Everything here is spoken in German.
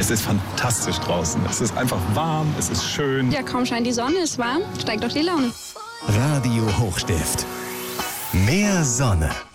Es ist fantastisch draußen. Es ist einfach warm, es ist schön. Ja, kaum scheint die Sonne, ist warm, steigt doch die Laune. Radio Hochstift. Mehr Sonne.